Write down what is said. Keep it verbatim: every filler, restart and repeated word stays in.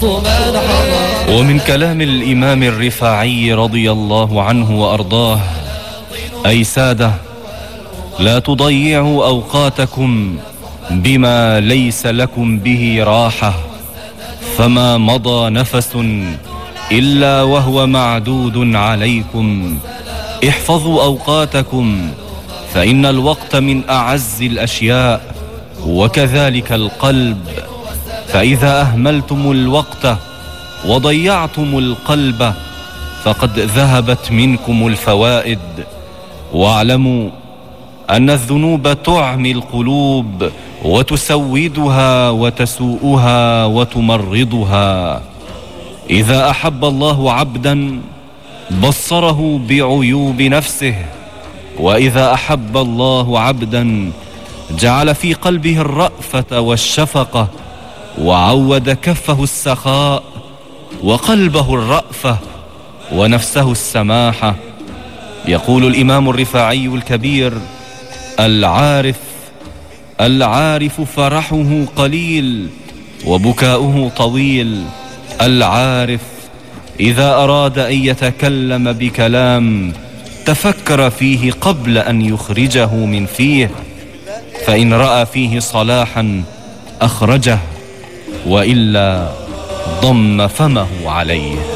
ومن كلام الإمام الرفاعي رضي الله عنه وأرضاه: أي سادة، لا تضيعوا أوقاتكم بما ليس لكم به راحة، فما مضى نفس إلا وهو معدود عليكم. احفظوا أوقاتكم، فإن الوقت من أعز الأشياء، وكذلك القلب، فإذا أهملتم الوقت وضيعتم القلب فقد ذهبت منكم الفوائد. واعلموا أن الذنوب تعمي القلوب وتسودها وتسوءها وتمرضها. إذا أحب الله عبدا بصره بعيوب نفسه، وإذا أحب الله عبدا جعل في قلبه الرأفة والشفقة، وعود كفه السخاء وقلبه الرأفة ونفسه السماحة. يقول الإمام الرفاعي الكبير: العارف العارف فرحه قليل وبكاؤه طويل. العارف إذا أراد أن يتكلم بكلام تفكر فيه قبل أن يخرجه من فيه، فإن رأى فيه صلاحا أخرجه، وإلا ضم فمه عليه.